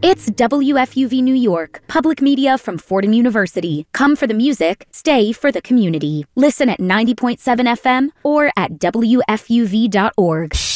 It's WFUV New York, public media from Fordham University. Come for the music, stay for the community. Listen at 90.7 FM or at WFUV.org.